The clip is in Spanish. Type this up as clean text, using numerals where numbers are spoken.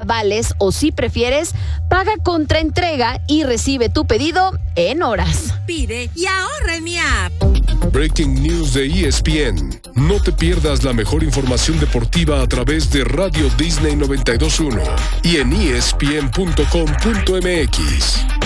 vales o si prefieres, paga contra entrega y recibe tu pedido en horas. Pide y ahorra en mi app. Breaking News de ESPN. No te pierdas la mejor información deportiva a través de Radio Disney 92.1 y en ESPN.com.mx.